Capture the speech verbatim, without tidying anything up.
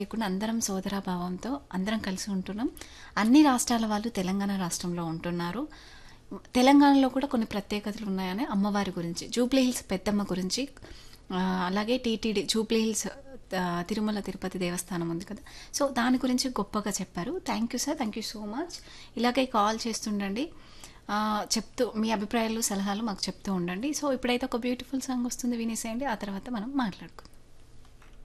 లేకుండా అందరం సోదరాభావంతో అందరం కలిసి ఉంటున్నాం. అన్ని రాష్ట్రాల వాళ్ళు తెలంగాణ రాష్ట్రంలో ఉంటున్నారు. తెలంగాణలో కూడా కొన్ని ప్రత్యేకతలు ఉన్నాయని అమ్మవారి గురించి, జూబ్లీ హిల్స్ పెద్దమ్మ గురించి, ఆ, అలాగే టీటీడీ జూబ్లీ హిల్స్ ఆ, తిరుమల తిరుపతి దేవస్థానం ఉంది కదా, సో దాని గురించి గొప్పగా చెప్పారు. Thank you sir, thank you so much. ఇలాగే కాల్ చేస్తుండండి, ఆ, చెప్తూ మీ అభిప్రాయాలు సలహాలు మాకు చెప్తూ ఉండండి. సో ఇప్పుడైతే ఒక బ్యూటిఫుల్ సాంగ్ వస్తుంది, వినేసేయండి. ఆ తర్వాత మనం మాట్లాడుకుందాం.